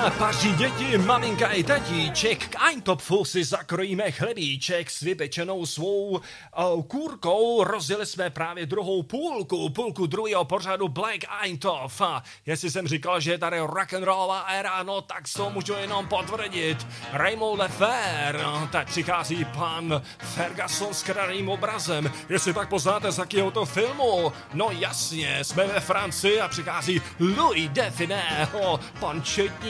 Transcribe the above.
Paří děti, maminka i tatíček, k Eintopfu si zakrojíme chlebíček s vypečenou svou kůrkou. Rozjeli jsme právě druhou půlku druhého pořadu Black Eintopf. Jestli jsem říkal, že je tady rock'n'rollová éra, no tak to můžu jenom potvrdit. Raymond Lefebvre, tak přichází pan Ferguson s krajným obrazem. Jestli tak poznáte z jakého filmu, no jasně, jsme ve Francii a přichází Louis Define, pan četní